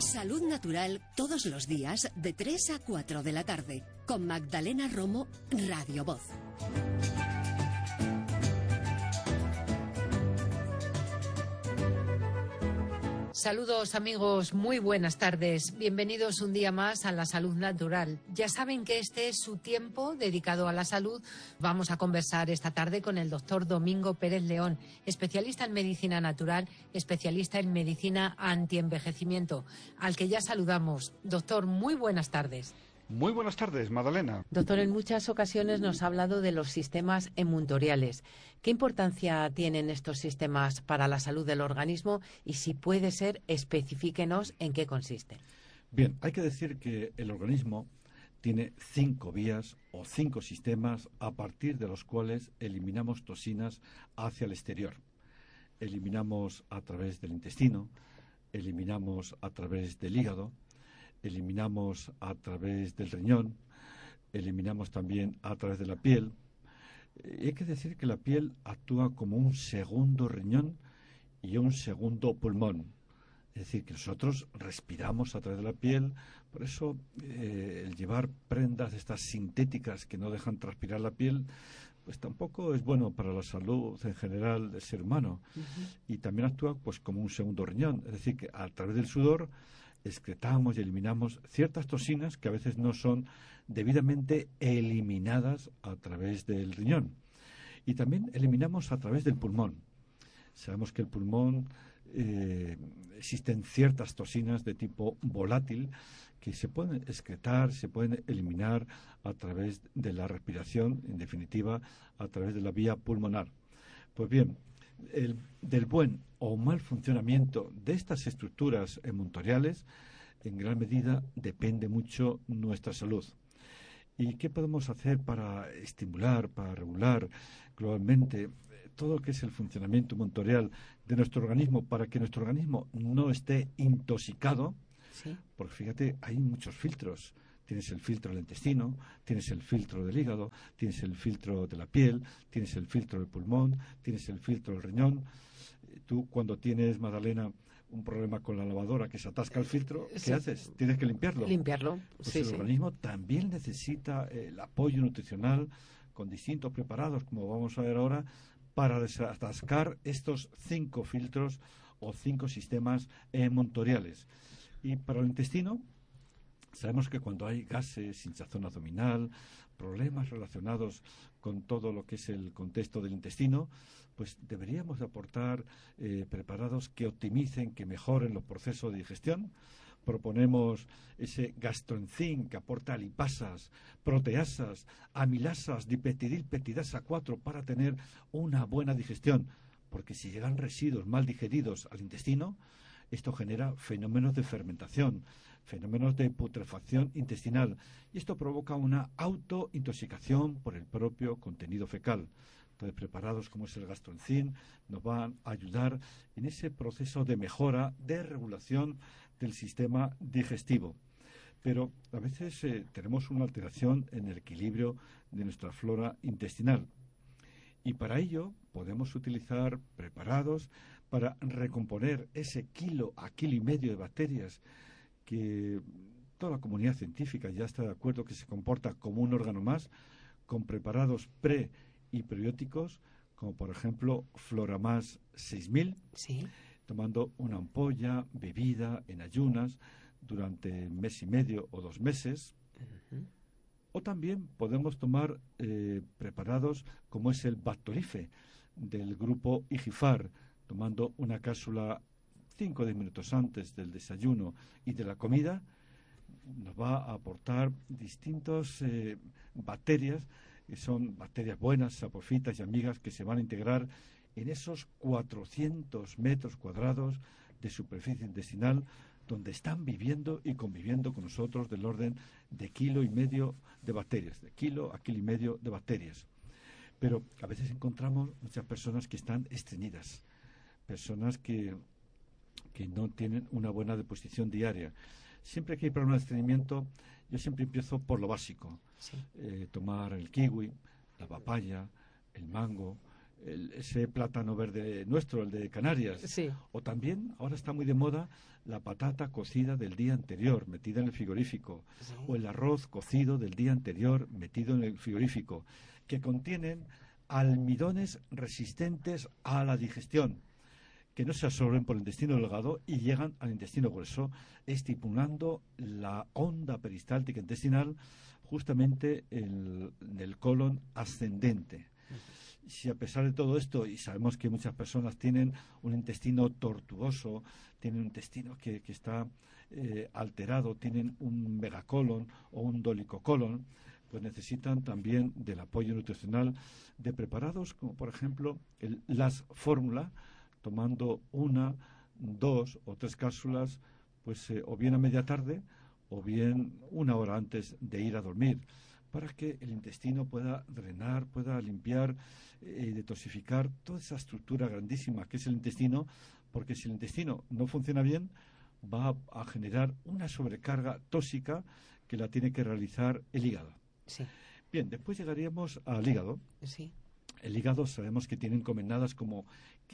Salud Natural todos los días de 3 a 4 de la tarde con Magdalena Romo, Radio Voz. Saludos amigos, muy buenas tardes. Bienvenidos un día más a la Salud Natural. Ya saben que este es su tiempo dedicado a la salud. Vamos a conversar esta tarde con el doctor Domingo Pérez León, especialista en medicina natural, especialista en medicina antienvejecimiento, al que ya saludamos. Doctor, muy buenas tardes. Muy buenas tardes, Magdalena. Doctor, en muchas ocasiones nos ha hablado de los sistemas emuntoriales. ¿Qué importancia tienen estos sistemas para la salud del organismo? Y si puede ser, especifíquenos en qué consisten. Bien, hay que decir que el organismo tiene 5 vías o 5 sistemas a partir de los cuales eliminamos toxinas hacia el exterior. Eliminamos a través del intestino, eliminamos a través del hígado, eliminamos a través del riñón, eliminamos también a través de la piel. Y hay que decir que la piel actúa como un segundo riñón y un segundo pulmón. Es decir, que nosotros respiramos a través de la piel, por eso el llevar prendas de estas sintéticas que no dejan transpirar la piel, pues tampoco es bueno para la salud en general del ser humano. Y también actúa pues como un segundo riñón, es decir, que a través del sudor excretamos y eliminamos ciertas toxinas que a veces no son debidamente eliminadas a través del riñón. Y también eliminamos a través del pulmón. Sabemos que el pulmón existen ciertas toxinas de tipo volátil que se pueden excretar, se pueden eliminar a través de la respiración, en definitiva, a través de la vía pulmonar. Pues bien, del buen o mal funcionamiento de estas estructuras emuntoriales, en gran medida depende mucho nuestra salud. ¿Y qué podemos hacer para estimular, para regular globalmente todo lo que es el funcionamiento emuntorial de nuestro organismo para que nuestro organismo no esté intoxicado? Sí. Porque fíjate, hay muchos filtros. Tienes el filtro del intestino, tienes el filtro del hígado, tienes el filtro de la piel, tienes el filtro del pulmón, tienes el filtro del riñón. Tú cuando tienes, Magdalena, un problema con la lavadora que se atasca el filtro, ¿qué haces? Tienes que limpiarlo. Pues el organismo también necesita el apoyo nutricional con distintos preparados, como vamos a ver ahora, para desatascar estos 5 filtros o 5 sistemas emuntoriales. Y para el intestino, sabemos que cuando hay gases, hinchazón abdominal, problemas relacionados con todo lo que es el contexto del intestino, pues deberíamos aportar preparados que optimicen, que mejoren los procesos de digestión. Proponemos ese gastroenzim que aporta lipasas, proteasas, amilasas, dipeptidilpeptidasa 4 para tener una buena digestión, porque si llegan residuos mal digeridos al intestino, esto genera fenómenos de fermentación, fenómenos de putrefacción intestinal, y esto provoca una autointoxicación por el propio contenido fecal. Entonces, preparados como es el gastroenzim nos van a ayudar en ese proceso de mejora, de regulación del sistema digestivo. Pero a veces tenemos una alteración en el equilibrio de nuestra flora intestinal. Y para ello podemos utilizar preparados para recomponer ese 1,5 kg de bacterias que toda la comunidad científica ya está de acuerdo que se comporta como un órgano más, con preparados pre y prebióticos, como por ejemplo Floramas 6000, Sí. tomando una ampolla bebida en ayunas durante 1 mes y medio o 2 meses. O también podemos tomar preparados como es el Bactolife del grupo Igifar, tomando una cápsula 5 o 10 minutos antes del desayuno y de la comida. Nos va a aportar distintas bacterias, que son bacterias buenas, sapofitas y amigas, que se van a integrar en esos 400 metros cuadrados de superficie intestinal, donde están viviendo y conviviendo con nosotros del orden de 1,5 kg de bacterias, de 1,5 kg de bacterias. Pero a veces encontramos muchas personas que están estreñidas, personas que no tienen una buena deposición diaria. Siempre que hay problemas de estreñimiento, yo siempre empiezo por lo básico. Sí. Tomar el kiwi, la papaya, el mango, ese plátano verde nuestro, el de Canarias. Sí. O también, ahora está muy de moda, la patata cocida del día anterior, metida en el frigorífico. Sí. O el arroz cocido del día anterior, metido en el frigorífico, que contienen almidones resistentes a la digestión, que no se absorben por el intestino delgado y llegan al intestino grueso, estimulando la onda peristáltica intestinal justamente en el colon ascendente. Si a pesar de todo esto, y sabemos que muchas personas tienen un intestino tortuoso, tienen un intestino que está alterado, tienen un megacolon o un dolicocolon, pues necesitan también del apoyo nutricional de preparados como por ejemplo las fórmula, tomando 1, 2 o 3 cápsulas, pues o bien a media tarde o bien 1 hora antes de ir a dormir, para que el intestino pueda drenar, pueda limpiar y detoxificar toda esa estructura grandísima que es el intestino, porque si el intestino no funciona bien, va a generar una sobrecarga tóxica que la tiene que realizar el hígado. Sí. Bien, después llegaríamos al hígado. Sí. El hígado sabemos que tiene encomendadas como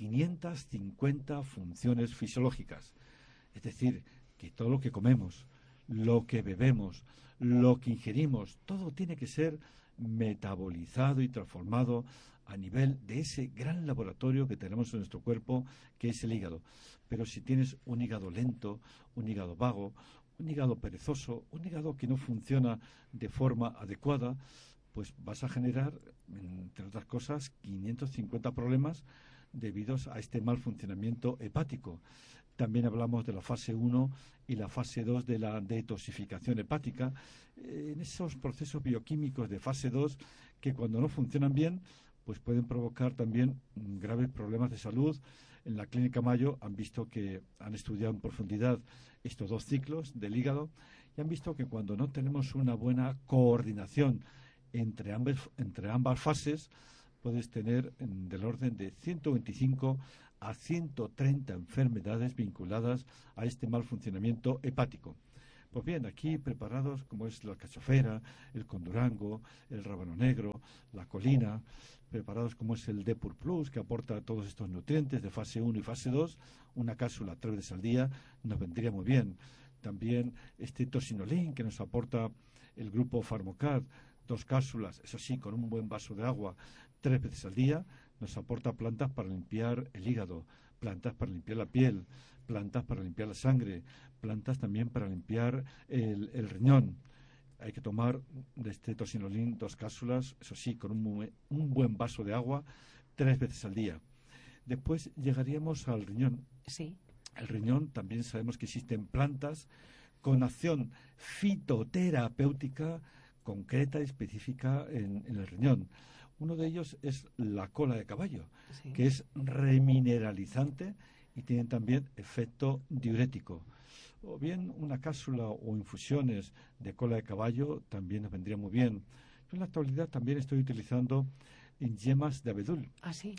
550 funciones fisiológicas. Es decir, que todo lo que comemos, lo que bebemos, lo que ingerimos, todo tiene que ser metabolizado y transformado a nivel de ese gran laboratorio que tenemos en nuestro cuerpo, que es el hígado. Pero si tienes un hígado lento, un hígado vago, un hígado perezoso, un hígado que no funciona de forma adecuada, pues vas a generar, entre otras cosas, 550 problemas debidos a este mal funcionamiento hepático. También hablamos de la fase 1 y la fase 2 de la detoxificación hepática. En esos procesos bioquímicos de fase 2 que cuando no funcionan bien, pues pueden provocar también graves problemas de salud. En la Clínica Mayo han visto que han estudiado en profundidad estos 2 ciclos del hígado y han visto que cuando no tenemos una buena coordinación entre ambas fases, puedes tener del orden de 125 a 130 enfermedades vinculadas a este mal funcionamiento hepático. Pues bien, aquí preparados como es la alcachofera, el condurango, el rábano negro, la colina, preparados como es el Depur Plus, que aporta todos estos nutrientes de fase 1 y fase 2, una cápsula 3 veces al día nos vendría muy bien. También este tosinolín que nos aporta el grupo Farmocad, 2 cápsulas, eso sí, con un buen vaso de agua 3 veces al día, nos aporta plantas para limpiar el hígado, plantas para limpiar la piel, plantas para limpiar la sangre, plantas también para limpiar el riñón. Hay que tomar de este tosinolín 2 cápsulas, eso sí, con un buen vaso de agua 3 veces al día. Después llegaríamos al riñón. Sí. El riñón también sabemos que existen plantas con acción fitoterapéutica concreta y específica en el riñón. Uno de ellos es la cola de caballo, Sí. que es remineralizante y tiene también efecto diurético. O bien una cápsula o infusiones de cola de caballo también nos vendría muy bien. Yo en la actualidad también estoy utilizando yemas de abedul. Ah, sí.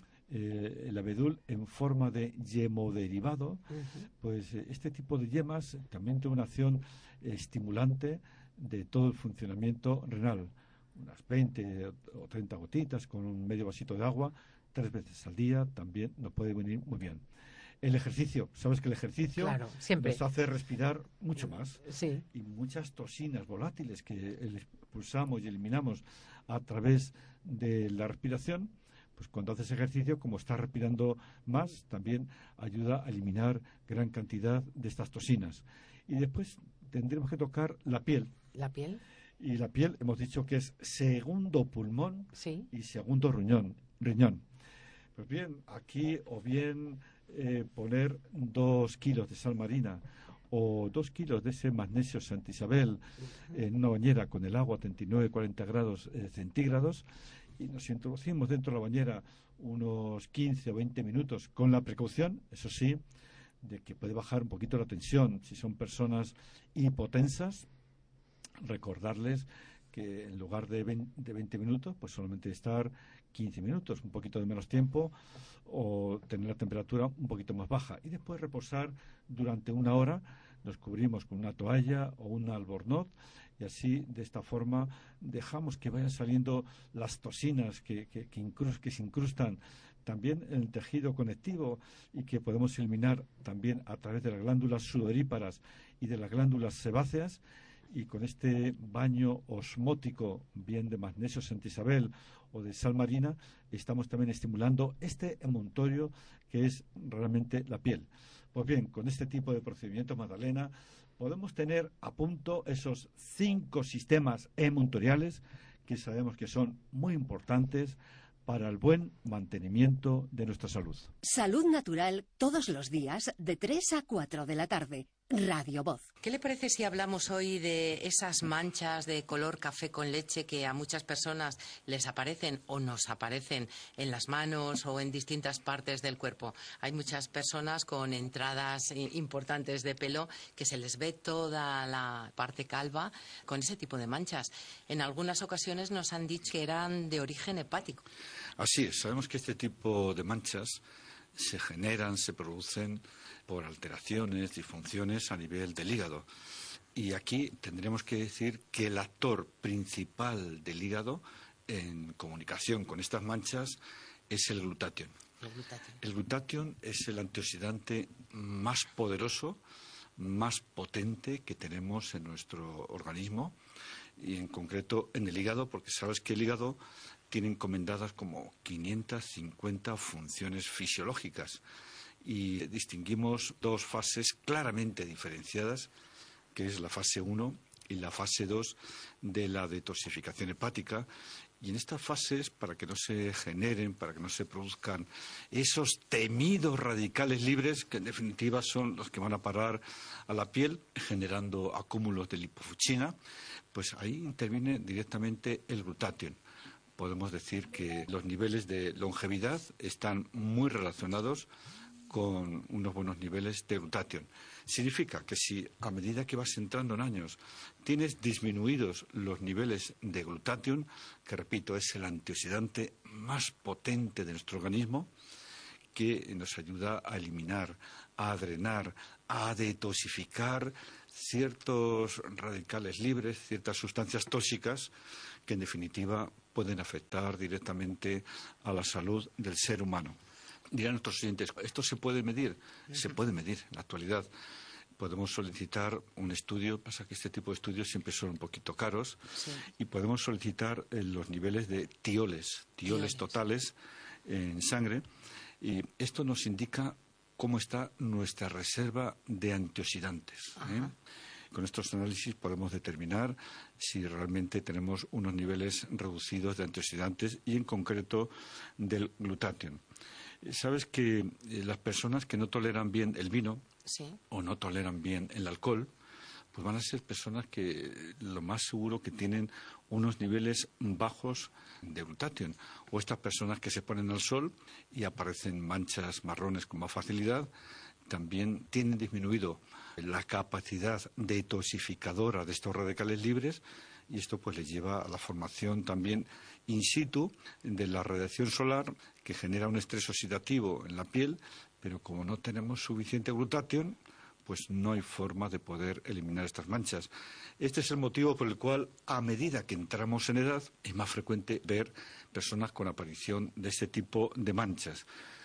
El abedul en forma de yemoderivado, Ujú. pues este tipo de yemas también tiene una acción estimulante de todo el funcionamiento renal. Unas 20 o 30 gotitas con un medio vasito de agua 3 veces al día también nos puede venir muy bien. El ejercicio, sabes que el ejercicio Claro, siempre. nos hace respirar mucho más Sí. y muchas toxinas volátiles que expulsamos y eliminamos a través de la respiración, pues cuando haces ejercicio, como estás respirando más, también ayuda a eliminar gran cantidad de estas toxinas. Y después tendremos que tocar la piel. ¿La piel? Y la piel hemos dicho que es segundo pulmón Sí. y segundo riñón. Pues bien, aquí o bien poner 2 kilos de sal marina o 2 kilos de ese magnesio Santa Isabel en una bañera con el agua a 39-40 grados centígrados y nos introducimos dentro de la bañera unos 15 o 20 minutos con la precaución, eso sí, de que puede bajar un poquito la tensión. Si son personas hipotensas, recordarles que en lugar de 20 minutos, pues solamente estar 15 minutos, un poquito de menos tiempo, o tener la temperatura un poquito más baja. Y después reposar durante 1 hora, nos cubrimos con una toalla o un albornoz, y así, de esta forma, dejamos que vayan saliendo las toxinas que se incrustan también en el tejido conectivo y que podemos eliminar también a través de las glándulas sudoríparas y de las glándulas sebáceas. Y con este baño osmótico, bien de magnesio Santa Isabel o de sal marina, estamos también estimulando este emontorio que es realmente la piel. Pues bien, con este tipo de procedimientos, Magdalena, podemos tener a punto esos 5 sistemas emontoriales que sabemos que son muy importantes para el buen mantenimiento de nuestra salud. Salud Natural, todos los días, de 3 a 4 de la tarde. Radio Voz. ¿Qué le parece si hablamos hoy de esas manchas de color café con leche que a muchas personas les aparecen o nos aparecen en las manos o en distintas partes del cuerpo? Hay muchas personas con entradas importantes de pelo que se les ve toda la parte calva con ese tipo de manchas. En algunas ocasiones nos han dicho que eran de origen hepático. Así es, sabemos que este tipo de manchas se generan, se producen por alteraciones, disfunciones a nivel del hígado. Y aquí tendremos que decir que el actor principal del hígado en comunicación con estas manchas es el glutatión. El glutatión es el antioxidante más poderoso, más potente que tenemos en nuestro organismo y en concreto en el hígado, porque sabes que el hígado tiene encomendadas como 550 funciones fisiológicas y distinguimos 2 fases claramente diferenciadas, que es la fase 1 y la fase 2 de la detoxificación hepática. Y en estas fases, para que no se generen, para que no se produzcan esos temidos radicales libres, que en definitiva son los que van a parar a la piel, generando acúmulos de lipofucina, pues ahí interviene directamente el glutatión. Podemos decir que los niveles de longevidad están muy relacionados con unos buenos niveles de glutatión. Significa que si a medida que vas entrando en años tienes disminuidos los niveles de glutatión, que repito, es el antioxidante más potente de nuestro organismo, que nos ayuda a eliminar, a drenar, a detoxificar ciertos radicales libres, ciertas sustancias tóxicas que en definitiva pueden afectar directamente a la salud del ser humano. Dirán nuestros oyentes, ¿esto se puede medir? Se puede medir en la actualidad. Podemos solicitar un estudio, pasa que este tipo de estudios siempre son un poquito caros, sí. Y podemos solicitar los niveles de tioles totales en sangre, y esto nos indica cómo está nuestra reserva de antioxidantes. Con estos análisis podemos determinar si realmente tenemos unos niveles reducidos de antioxidantes y en concreto del glutatión. Sabes que las personas que no toleran bien el vino, sí, o no toleran bien el alcohol, pues van a ser personas que lo más seguro que tienen unos niveles bajos de glutatión. O estas personas que se ponen al sol y aparecen manchas marrones con más facilidad, también tienen disminuido la capacidad detoxificadora de estos radicales libres, y esto pues les lleva a la formación también in situ de la radiación solar, que genera un estrés oxidativo en la piel, pero como no tenemos suficiente glutatión, pues no hay forma de poder eliminar estas manchas. Este es el motivo por el cual, a medida que entramos en edad, es más frecuente ver personas con aparición de este tipo de manchas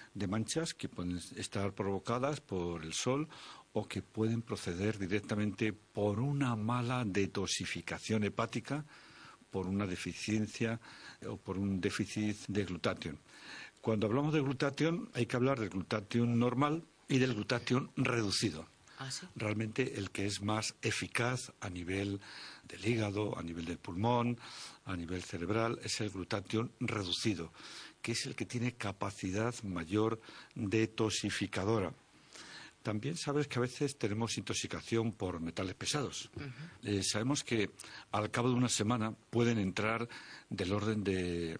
que pueden estar provocadas por el sol o que pueden proceder directamente por una mala detoxificación hepática, por una deficiencia o por un déficit de glutatión. Cuando hablamos de glutatión hay que hablar del glutatión normal y del glutatión reducido. ¿Ah, sí? Realmente el que es más eficaz a nivel del hígado, a nivel del pulmón, a nivel cerebral, es el glutatión reducido, que es el que tiene capacidad mayor detoxificadora. También sabes que a veces tenemos intoxicación por metales pesados. Sabemos que al cabo de una semana pueden entrar del orden de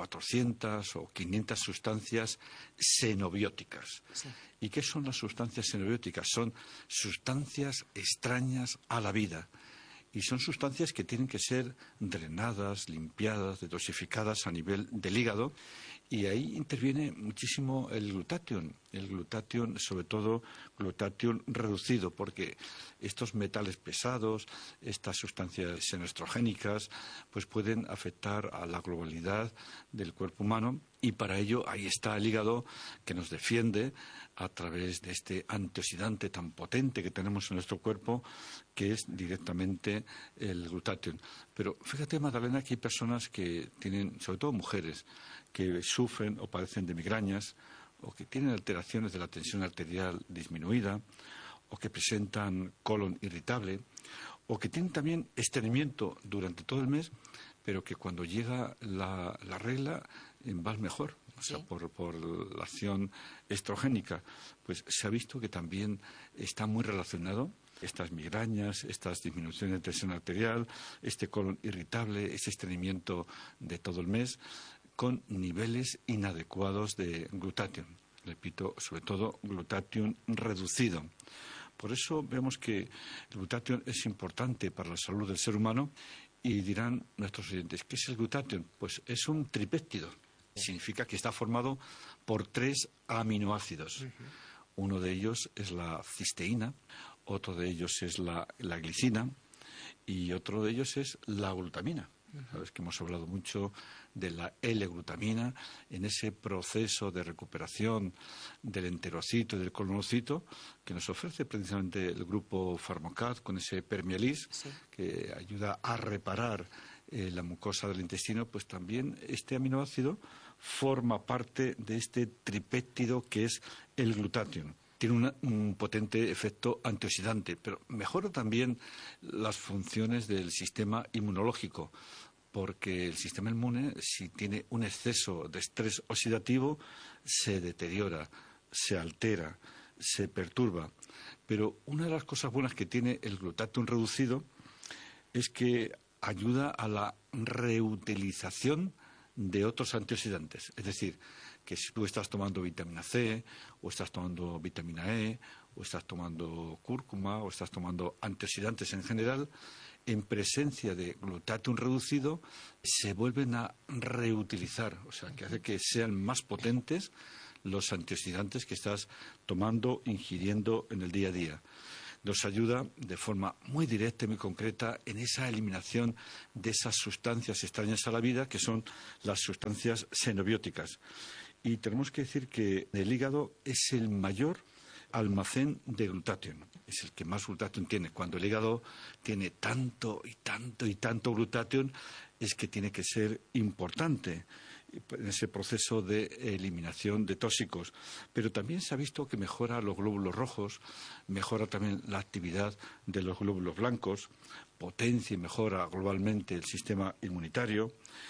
400 o 500 sustancias xenobióticas. Sí. ¿Y qué son las sustancias xenobióticas? Son sustancias extrañas a la vida. Y son sustancias que tienen que ser drenadas, limpiadas, detoxificadas a nivel del hígado, Y ahí interviene muchísimo el glutatión, sobre todo glutatión reducido, porque estos metales pesados, estas sustancias xenoestrogénicas, pues pueden afectar a la globalidad del cuerpo humano, y para ello ahí está el hígado, que nos defiende a través de este antioxidante tan potente que tenemos en nuestro cuerpo, que es directamente el glutatión. Pero fíjate, Magdalena, que hay personas que tienen, sobre todo mujeres, que sufren o padecen de migrañas, o que tienen alteraciones de la tensión arterial disminuida, o que presentan colon irritable, o que tienen también estreñimiento durante todo el mes, pero que cuando llega la regla van mejor. O sea, por la acción estrogénica, pues se ha visto que también está muy relacionado estas migrañas, estas disminuciones de tensión arterial, este colon irritable, ese estreñimiento de todo el mes, con niveles inadecuados de glutatión. Repito, sobre todo glutatión reducido. Por eso vemos que el glutatión es importante para la salud del ser humano, y dirán nuestros oyentes, ¿qué es el glutatión? Pues es un tripéptido. Significa que está formado por 3 aminoácidos. Uno de ellos es la cisteína, otro de ellos es la glicina y otro de ellos es la glutamina. Sabes que hemos hablado mucho de la L-glutamina en ese proceso de recuperación del enterocito y del colonocito que nos ofrece precisamente el grupo Pharmacad con ese Permialis, que ayuda a reparar la mucosa del intestino. Pues también este aminoácido forma parte de este tripéptido que es el glutatión. Tiene un potente efecto antioxidante, pero mejora también las funciones del sistema inmunológico, porque el sistema inmune, si tiene un exceso de estrés oxidativo, se deteriora, se altera, se perturba. Pero una de las cosas buenas que tiene el glutatión reducido es que ayuda a la reutilización de otros antioxidantes. Es decir, que si tú estás tomando vitamina C, o estás tomando vitamina E, o estás tomando cúrcuma, o estás tomando antioxidantes en general, en presencia de glutatión reducido, se vuelven a reutilizar. O sea, que hace que sean más potentes los antioxidantes que estás tomando, ingiriendo en el día a día. Nos ayuda de forma muy directa y muy concreta en esa eliminación de esas sustancias extrañas a la vida, que son las sustancias xenobióticas. Y tenemos que decir que el hígado es el mayor almacén de glutatión, es el que más glutatión tiene. Cuando el hígado tiene tanto y tanto y tanto glutatión, es que tiene que ser importante en ese proceso de eliminación de tóxicos. Pero también se ha visto que mejora los glóbulos rojos, mejora también la actividad de los glóbulos blancos, potencia y mejora globalmente el sistema inmunitario.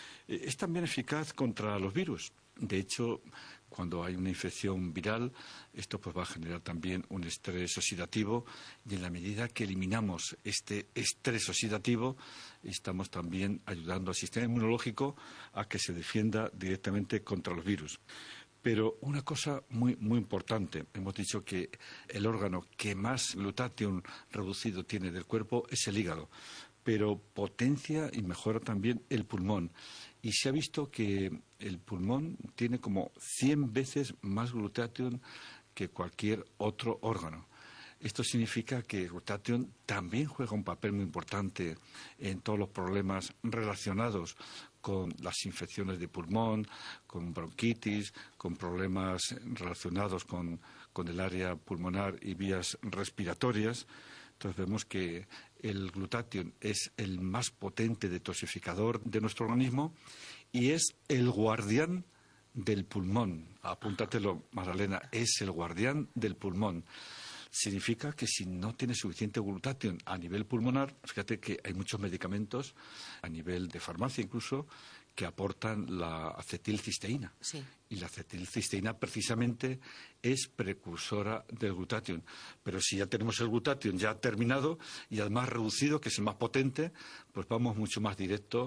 Es también eficaz contra los virus. De hecho, cuando hay una infección viral, esto pues va a generar también un estrés oxidativo, y en la medida que eliminamos este estrés oxidativo, estamos también ayudando al sistema inmunológico a que se defienda directamente contra los virus. Pero una cosa muy, muy importante, hemos dicho que el órgano que más glutatión reducido tiene del cuerpo es el hígado, pero potencia y mejora también el pulmón. Y se ha visto que el pulmón tiene como 100 veces más glutatión que cualquier otro órgano. Esto significa que el glutatión también juega un papel muy importante en todos los problemas relacionados con las infecciones de pulmón, con bronquitis, con problemas relacionados con el área pulmonar y vías respiratorias. Entonces vemos que el glutatión es el más potente detoxificador de nuestro organismo y es el guardián del pulmón. Apúntatelo, Magdalena, es el guardián del pulmón. Significa que si no tiene suficiente glutatión a nivel pulmonar, fíjate que hay muchos medicamentos, a nivel de farmacia incluso, que aportan la acetilcisteína. Sí. Y la acetilcisteína precisamente es precursora del glutatión. Pero si ya tenemos el glutatión ya terminado y además reducido, que es el más potente, pues vamos mucho más directo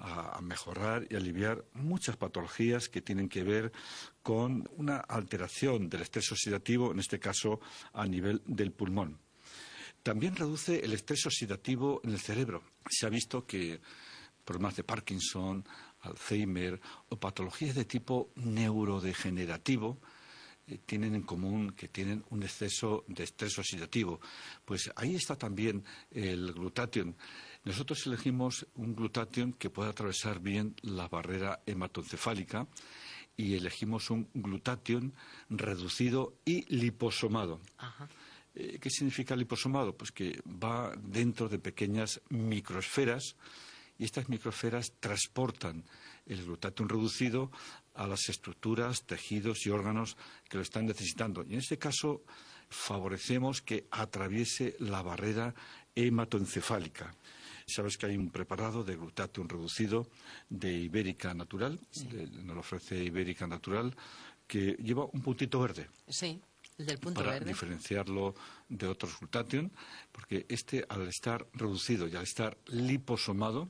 a mejorar y aliviar muchas patologías que tienen que ver con una alteración del estrés oxidativo, en este caso a nivel del pulmón. También reduce el estrés oxidativo en el cerebro. Se ha visto que problemas de Parkinson, Alzheimer o patologías de tipo neurodegenerativo, tienen en común que tienen un exceso de estrés oxidativo. Pues ahí está también el glutatión. Nosotros elegimos un glutatión que pueda atravesar bien la barrera hematoencefálica y elegimos un glutatión reducido y liposomado. Ajá. ¿Qué significa liposomado? Pues que va dentro de pequeñas microesferas y estas microesferas transportan el glutatión reducido a las estructuras, tejidos y órganos que lo están necesitando. Y en este caso favorecemos que atraviese la barrera hematoencefálica. Sabes que hay un preparado de glutatión reducido de Ibérica Natural, sí. Nos lo ofrece Ibérica Natural, que lleva un puntito verde. Sí, el del punto para verde. Diferenciarlo de otros glutatión, porque al estar reducido y al estar liposomado,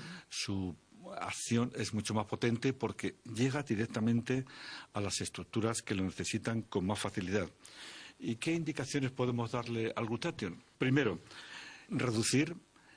su acción es mucho más potente porque llega directamente a las estructuras que lo necesitan con más facilidad. ¿Y qué indicaciones podemos darle al glutatión? Primero, reducir,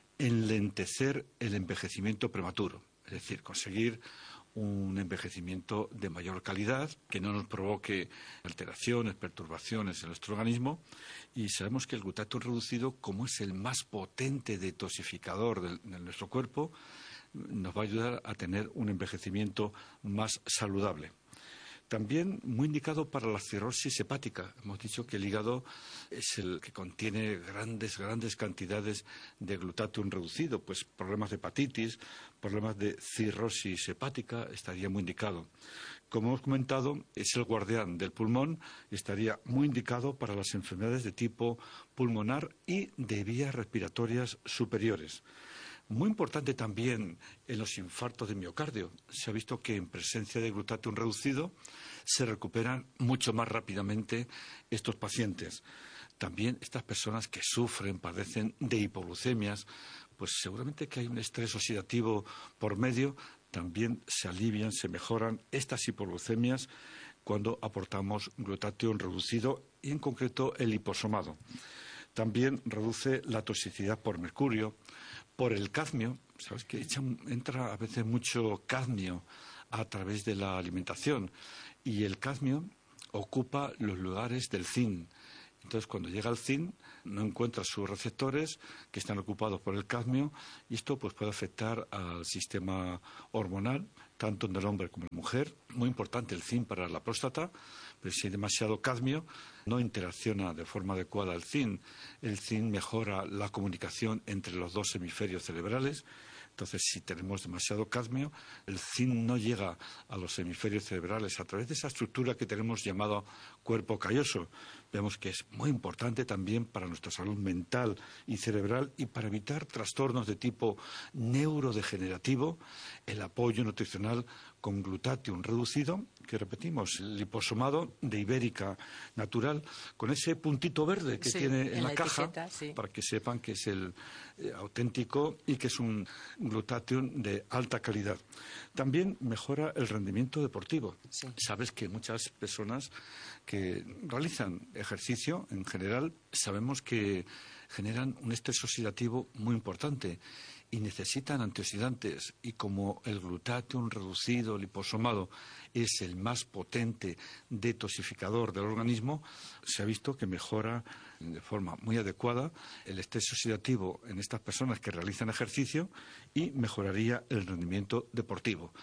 enlentecer el envejecimiento prematuro, es decir, conseguir un envejecimiento de mayor calidad, que no nos provoque alteraciones, perturbaciones en nuestro organismo. Y sabemos que el glutatión reducido, como es el más potente detoxificador de nuestro cuerpo, nos va a ayudar a tener un envejecimiento más saludable. También muy indicado para la cirrosis hepática. Hemos dicho que el hígado es el que contiene grandes cantidades de glutatión reducido, pues problemas de hepatitis, problemas de cirrosis hepática, estaría muy indicado. Como hemos comentado, es el guardián del pulmón y estaría muy indicado para las enfermedades de tipo pulmonar y de vías respiratorias superiores. Muy importante también en los infartos de miocardio. Se ha visto que en presencia de glutatión reducido se recuperan mucho más rápidamente estos pacientes. También estas personas que padecen de hipoglucemias, pues seguramente que hay un estrés oxidativo por medio, también se alivian, se mejoran estas hipoglucemias cuando aportamos glutatión reducido y en concreto el liposomado. También reduce la toxicidad por mercurio, por el cadmio. Sabes que entra a veces mucho cadmio a través de la alimentación y el cadmio ocupa los lugares del zinc. Entonces, cuando llega el zinc, no encuentra sus receptores que están ocupados por el cadmio y esto pues puede afectar al sistema hormonal, tanto en el hombre como en la mujer. Muy importante el zinc para la próstata, pero si hay demasiado cadmio, no interacciona de forma adecuada el zinc. El zinc mejora la comunicación entre los dos hemisferios cerebrales. Entonces, si tenemos demasiado cadmio, el zinc no llega a los hemisferios cerebrales a través de esa estructura que tenemos llamado cuerpo calloso. Vemos que es muy importante también para nuestra salud mental y cerebral y para evitar trastornos de tipo neurodegenerativo, el apoyo nutricional con glutatión reducido, que repetimos, el liposomado de Ibérica Natural, con ese puntito verde que tiene en la caja, etiqueta, sí, para que sepan que es el auténtico y que es un glutatión de alta calidad. También mejora el rendimiento deportivo. Sí. Sabes que muchas personas que realizan ejercicio, en general, sabemos que generan un estrés oxidativo muy importante y necesitan antioxidantes, y como el glutatión reducido liposomado es el más potente detoxificador del organismo, se ha visto que mejora de forma muy adecuada el estrés oxidativo en estas personas que realizan ejercicio y mejoraría el rendimiento deportivo.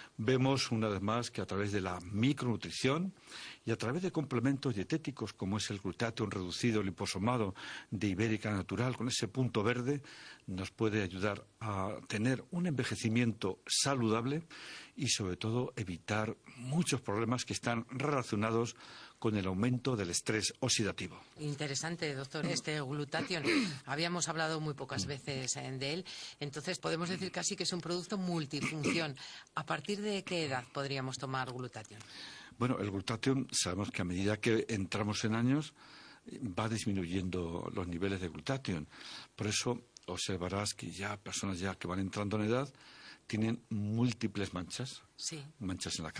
Vemos una vez más que a través de la micronutrición y a través de complementos dietéticos como es el glutatión reducido liposomado de Ibérica Natural con ese punto verde nos puede ayudar a tener un envejecimiento saludable y sobre todo evitar muchos problemas que están relacionados con el aumento del estrés oxidativo. Interesante, doctor, este glutatión. Habíamos hablado muy pocas veces de él, entonces podemos decir casi que es un producto multifunción. ¿A partir de qué edad podríamos tomar glutatión? Bueno, el glutatión sabemos que a medida que entramos en años va disminuyendo los niveles de glutatión. Por eso observarás que ya personas ya que van entrando en edad tienen múltiples manchas, sí, manchas en la cara,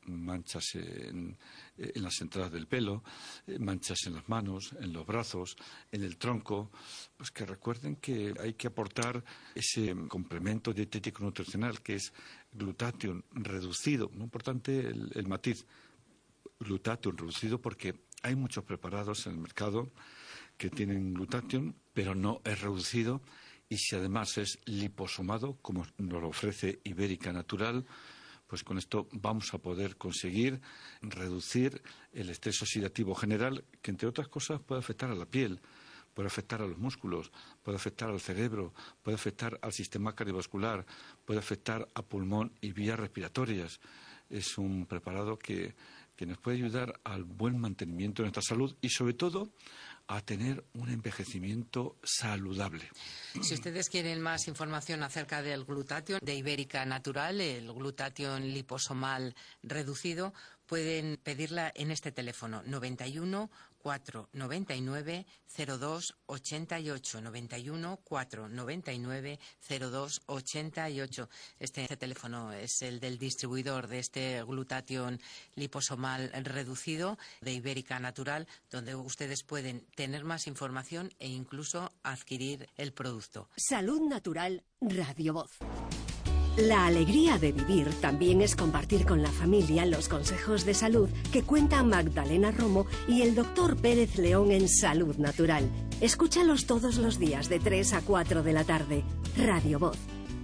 manchas en las entradas del pelo, manchas en las manos, en los brazos, en el tronco, pues que recuerden que hay que aportar ese complemento dietético nutricional que es glutatión reducido. Muy importante el matiz, glutatión reducido, porque hay muchos preparados en el mercado que tienen glutatión, pero no es reducido, y si además es liposomado, como nos lo ofrece Ibérica Natural, pues con esto vamos a poder conseguir reducir el estrés oxidativo general, que entre otras cosas puede afectar a la piel, puede afectar a los músculos, puede afectar al cerebro, puede afectar al sistema cardiovascular, puede afectar a pulmón y vías respiratorias. Es un preparado que nos puede ayudar al buen mantenimiento de nuestra salud y, sobre todo, a tener un envejecimiento saludable. Si ustedes quieren más información acerca del glutatión de Ibérica Natural, el glutatión liposomal reducido, pueden pedirla en este teléfono 91 499 0288 91 499 0288. Este teléfono es el del distribuidor de este glutatión liposomal reducido de Ibérica Natural, donde ustedes pueden tener más información e incluso adquirir el producto. Salud Natural Radio Voz. La alegría de vivir también es compartir con la familia los consejos de salud que cuentan Magdalena Romo y el Dr. Pérez León en Salud Natural. Escúchalos todos los días de 3 a 4 de la tarde. Radio Voz.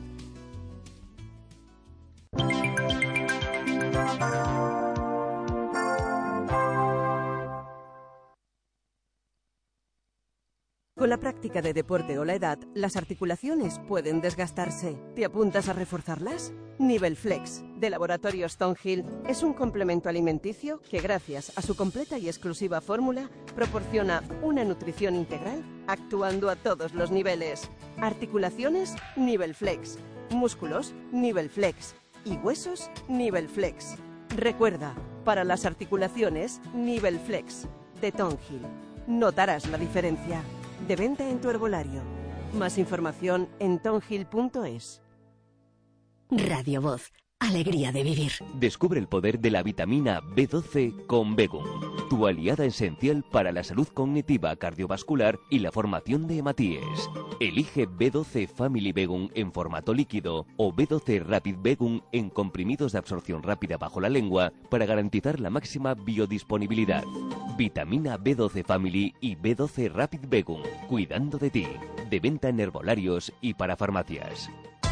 Con la práctica de deporte o la edad, las articulaciones pueden desgastarse. ¿Te apuntas a reforzarlas? Nivel Flex, de Laboratorios Thornhill, es un complemento alimenticio que, gracias a su completa y exclusiva fórmula, proporciona una nutrición integral actuando a todos los niveles. Articulaciones, Nivel Flex. Músculos, Nivel Flex. Y huesos, Nivel Flex. Recuerda, para las articulaciones, Nivel Flex, de Thornhill. Notarás la diferencia. De venta en tu herbolario. Más información en thornhill.es. Radio Voz. Alegría de vivir. Descubre el poder de la vitamina B12 con Begum, tu aliada esencial para la salud cognitiva, cardiovascular y la formación de hematíes. Elige B12 Family Begum en formato líquido o B12 Rapid Begum en comprimidos de absorción rápida bajo la lengua para garantizar la máxima biodisponibilidad. Vitamina B12 Family y B12 Rapid Begum, cuidando de ti. De venta en herbolarios y para farmacias.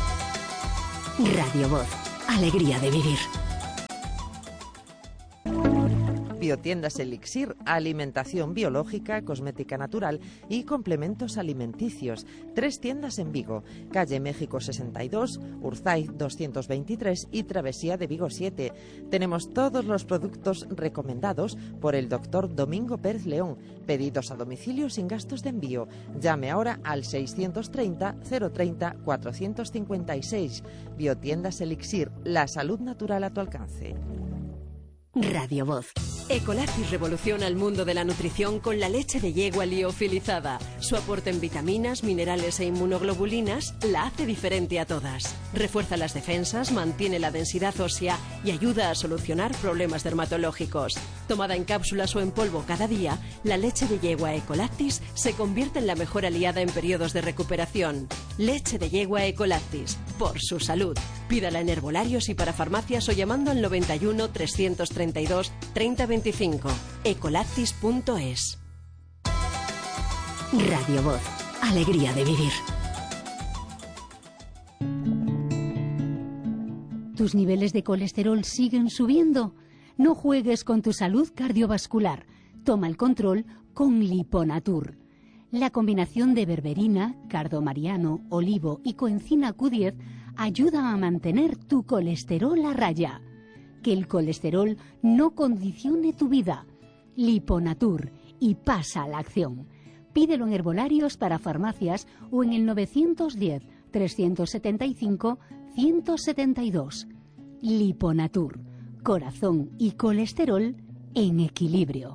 Radio Voz. Alegría de vivir. Biotiendas Elixir, alimentación biológica, cosmética natural y complementos alimenticios. 3 tiendas en Vigo, calle México 62, Urzaiz 223 y Travesía de Vigo 7. Tenemos todos los productos recomendados por el Dr. Domingo Pérez León. Pedidos a domicilio sin gastos de envío. Llame ahora al 630 030 456. Biotiendas Elixir, la salud natural a tu alcance. Radio Voz. Ecolactis revoluciona el mundo de la nutrición con la leche de yegua liofilizada. Su aporte en vitaminas, minerales e inmunoglobulinas la hace diferente a todas. Refuerza las defensas, mantiene la densidad ósea y ayuda a solucionar problemas dermatológicos. Tomada en cápsulas o en polvo cada día, la leche de yegua Ecolactis se convierte en la mejor aliada en periodos de recuperación. Leche de yegua Ecolactis, por su salud. Pídala en herbolarios y para farmacias o llamando al 91 332 3025. Ecolactis.es. Radio Voz. Alegría de vivir. ¿Tus niveles de colesterol siguen subiendo? No juegues con tu salud cardiovascular. Toma el control con Liponatur. La combinación de berberina, cardomariano, olivo y coenzima Q10 ayuda a mantener tu colesterol a raya. Que el colesterol no condicione tu vida. Liponatur, y pasa a la acción. Pídelo en herbolarios para farmacias o en el 910 375 172. Liponatur, corazón y colesterol en equilibrio.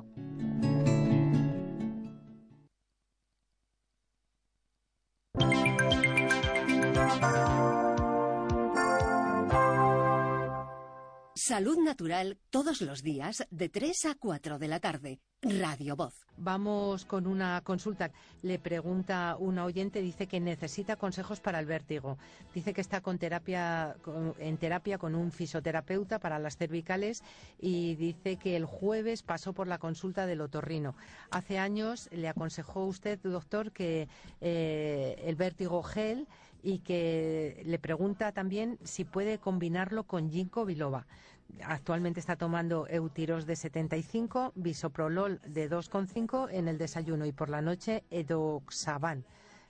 Salud Natural todos los días de 3 a 4 de la tarde. Radio Voz. Vamos con una consulta. Le pregunta una oyente, dice que necesita consejos para el vértigo. Dice que está en terapia con un fisioterapeuta para las cervicales y dice que el jueves pasó por la consulta del otorrino. Hace años le aconsejó usted, doctor, que el vértigo gel, y que le pregunta también si puede combinarlo con ginkgo biloba. Actualmente está tomando Eutirox de 75, Bisoprolol de 2,5 en el desayuno y por la noche Edoxaban.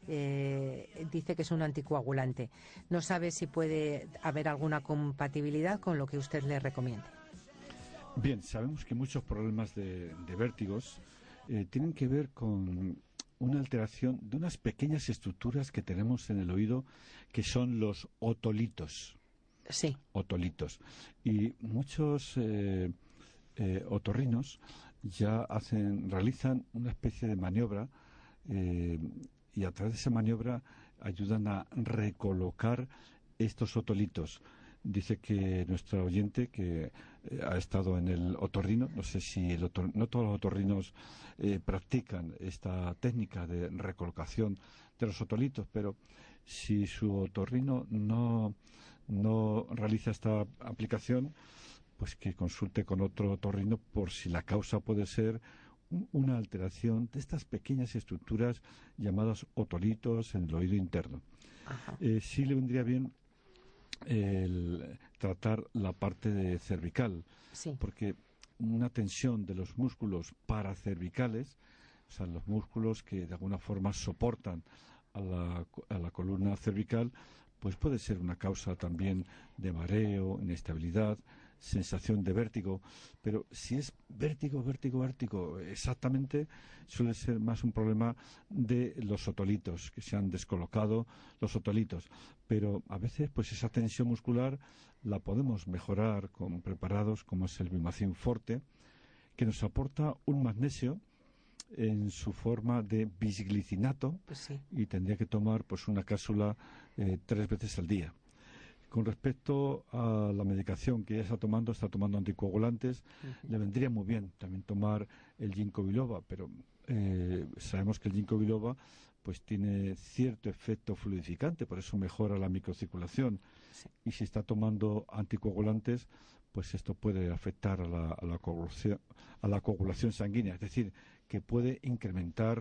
Dice que es un anticoagulante. No sabe si puede haber alguna compatibilidad con lo que usted le recomiende. Bien, sabemos que muchos problemas de vértigos tienen que ver con una alteración de unas pequeñas estructuras que tenemos en el oído, que son los otolitos. Sí. Otolitos. Y muchos otorrinos ya realizan una especie de maniobra y a través de esa maniobra ayudan a recolocar estos otolitos. Dice que nuestra oyente, que ha estado en el otorrino, no sé si no todos los otorrinos practican esta técnica de recolocación de los otolitos, pero si su otorrino no realiza esta aplicación, pues que consulte con otro otorrino por si la causa puede ser una alteración de estas pequeñas estructuras llamadas otolitos en el oído interno. Sí le vendría bien el tratar la parte de cervical, sí, porque una tensión de los músculos paracervicales, o sea, los músculos que de alguna forma soportan a la columna cervical, pues puede ser una causa también de mareo, inestabilidad, sensación de vértigo, pero si es vértigo exactamente, suele ser más un problema de los otolitos, que se han descolocado los otolitos, pero a veces pues esa tensión muscular la podemos mejorar con preparados como es el Bimacin Forte, que nos aporta un magnesio en su forma de bisglicinato, pues sí, y tendría que tomar pues una cápsula 3 veces al día. Con respecto a la medicación que ella está tomando anticoagulantes, le vendría muy bien también tomar el ginkgo biloba, pero sabemos que el ginkgo biloba pues tiene cierto efecto fluidificante, por eso mejora la microcirculación. sí. Y si está tomando anticoagulantes, pues esto puede afectar a la coagulación sanguínea, es decir, que puede incrementar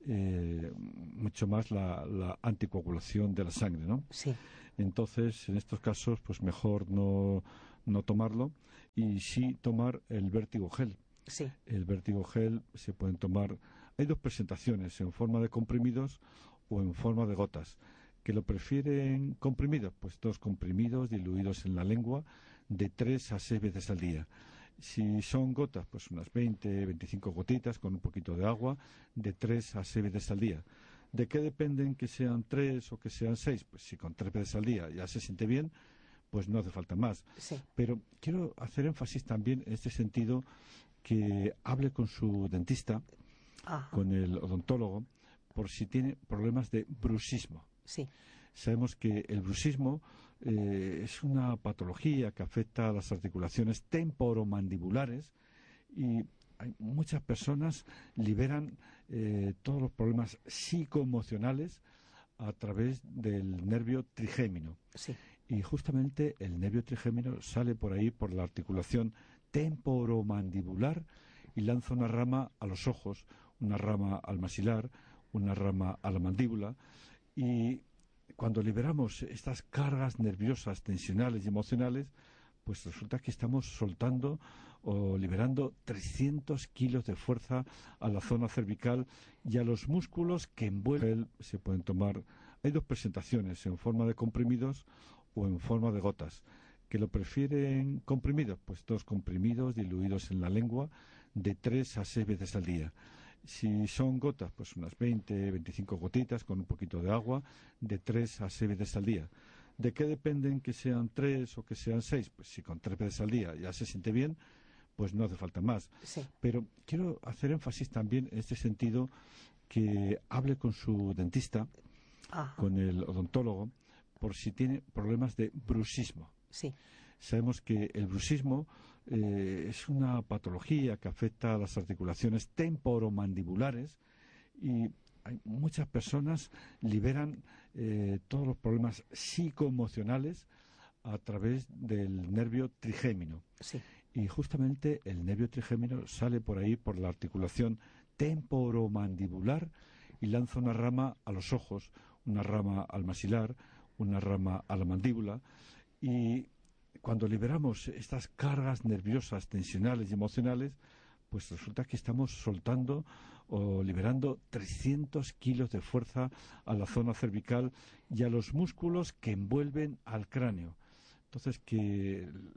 mucho más la anticoagulación de la sangre, ¿no? Sí. Entonces, en estos casos, pues mejor no tomarlo y sí tomar el vértigo gel. Sí. El vértigo gel se pueden tomar, hay 2 presentaciones, en forma de comprimidos o en forma de gotas. ¿Que lo prefieren comprimidos? Pues 2 comprimidos diluidos en la lengua de 3 a 6 veces al día. Si son gotas, pues unas 20, 25 gotitas con un poquito de agua de 3 a 6 veces al día. ¿De qué dependen que sean 3 o que sean 6? Pues si con 3 veces al día ya se siente bien, pues no hace falta más. Sí. Pero quiero hacer énfasis también en este sentido, que hable con su dentista, con el odontólogo, por si tiene problemas de bruxismo. Sí. Sabemos que el bruxismo es una patología que afecta a las articulaciones temporomandibulares y muchas personas liberan todos los problemas psicoemocionales a través del nervio trigémino. Sí. Y justamente el nervio trigémino sale por ahí, por la articulación temporomandibular, y lanza una rama a los ojos, una rama al maxilar, una rama a la mandíbula, y cuando liberamos estas cargas nerviosas, tensionales y emocionales, pues resulta que estamos soltando o liberando 300 kilos de fuerza a la zona cervical y a los músculos que envuelven. Se pueden tomar, hay 2 presentaciones, en forma de comprimidos o en forma de gotas. ¿Que lo prefieren comprimidos? Pues 2 comprimidos diluidos en la lengua de 3 a 6 veces al día. Si son gotas, pues unas 20, 25 gotitas con un poquito de agua de 3 a 6 veces al día. ¿De qué dependen que sean 3 o que sean 6? Pues si con 3 veces al día ya se siente bien, pues no hace falta más. Sí. Pero quiero hacer énfasis también en este sentido, que hable con su dentista, con el odontólogo, por si tiene problemas de bruxismo. Sí. Sabemos que el bruxismo es una patología que afecta a las articulaciones temporomandibulares y muchas personas liberan todos los problemas psicoemocionales a través del nervio trigémino. Sí. Y justamente el nervio trigémino sale por ahí, por la articulación temporomandibular, y lanza una rama a los ojos, una rama al maxilar, una rama a la mandíbula. Y cuando liberamos estas cargas nerviosas, tensionales y emocionales, pues resulta que estamos soltando o liberando 300 kilos de fuerza a la zona cervical y a los músculos que envuelven al cráneo. Entonces, que